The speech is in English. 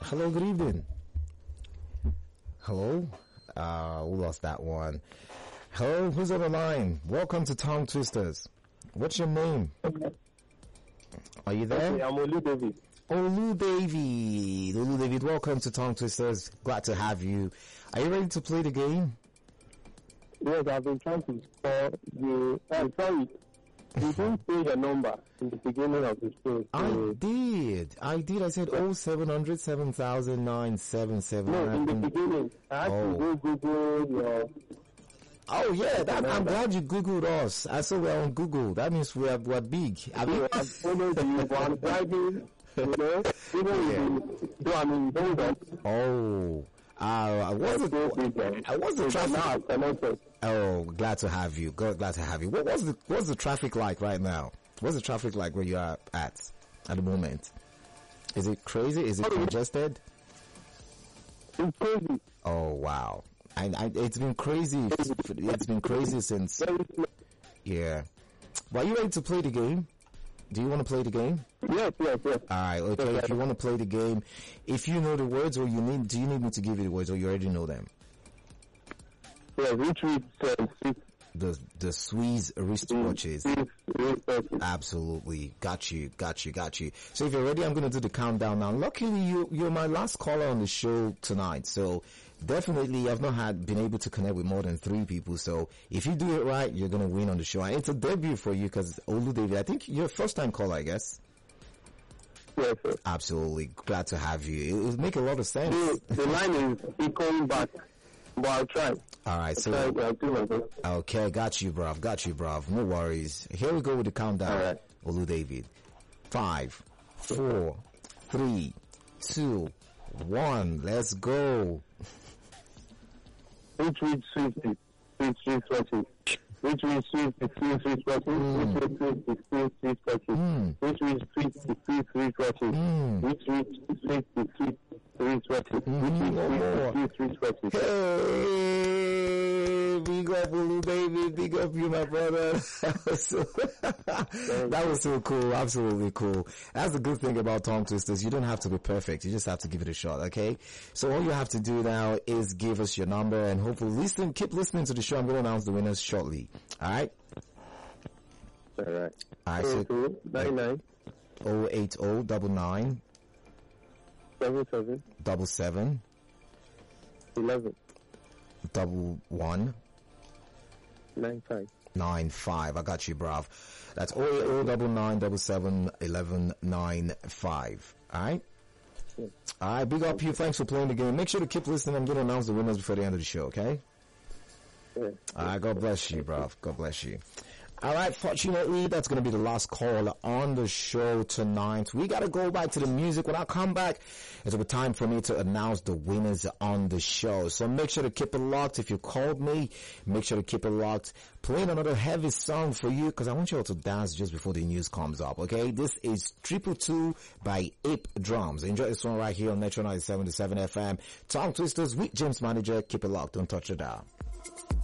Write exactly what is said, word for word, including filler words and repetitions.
Hello, good evening. Hello? Uh, we lost that one. Hello, who's on the line? Welcome to Tongue Twisters. What's your name? Are you there? Okay, I'm Olu David. Olu David. Olu David, welcome to Tongue Twisters. Glad to have you. Are you ready to play the game? Yes, I've been trying to call you. I'm sorry. You didn't say your number in the beginning of the show. I did. I did. I said oh seven hundred seven thousand nine seven seven. No, in the beginning. I had Oh. to go Google your... Oh yeah, that, I'm glad you Googled us. I saw we're on Google. That means we're, we're big. I mean, I followed you, but I'm driving, you know, even Yeah. if you do, I mean, hold up. oh, uh, what's the, uh, what's the So now traffic? I've connected. Oh, glad to have you. Good, glad to have you. What, what's the, what's the traffic like right now? What's the traffic like where you are at, at the moment? Is it crazy? Is it congested? It's crazy. Oh wow. I, I, it's been crazy. It's been crazy since, Very slow. yeah. Well, are you ready to play the game? Do you want to play the game? Yes, yes, yes. Alright, okay, if you want to play the game, if you know the words or you need, do you need me to give you the words or you already know them? Yeah, which week uh, six, The, the Swiss wristwatches. six, six, six. Absolutely. Got you, got you, got you. So if you're ready, I'm going to do the countdown now. Luckily, you, you're my last caller on the show tonight. So definitely, I've not had, been able to connect with more than three people. So if you do it right, you're going to win on the show. And it's a debut for you because Olu David, I think you're a first time caller, I guess. Yes, yes. Absolutely. Glad to have you. It would make a lot of sense. The, the line is echoing back, but I'll try. Alright, so. Try, I'll do my best. Okay, got you, bruv. Got you, bruv. No worries. Here we go with the countdown. All right. Olu David. Five, four, three, two, one. Let's go. Which week Swift is six forty? Which week Swift is six forty? Which week Swift is six forty? Mm. Which week Swift is six forty? Mm. Which week Swift is six forty? Which week Swift is six forty? Hey, big up Olu David. Big up you, my brother. That was so, that was so cool. Absolutely cool. That's the good thing about Tongue Twisters. You don't have to be perfect. You just have to give it a shot, okay? So all you have to do now is give us your number and hopefully listen, keep listening to the show. I'm going to announce the winners shortly. Alright? Alright. Alright, so two nine nine oh eight oh nine nine seven seven double seven eleven double one nine five. nine five. I got you, bruv. That's oh eight oh nine nine double seven eleven nine five. Alright? Yeah. Alright, big up you. Thanks for playing the game. Make sure to keep listening. I'm going to announce the winners before the end of the show, okay? Yeah. Alright, God bless you, bruv. God bless you. Alright, fortunately, that's going to be the last call on the show tonight. We got to go back to the music. When I come back, it'll be time for me to announce the winners on the show. So make sure to keep it locked. If you called me, make sure to keep it locked. Playing another heavy song for you because I want you all to dance just before the news comes up, okay? This is Triple Two by Ape Drums. Enjoy this one right here on Metro ninety-seven point seven F M. Tongue Twisters with James Manager. Keep it locked. Don't touch it down.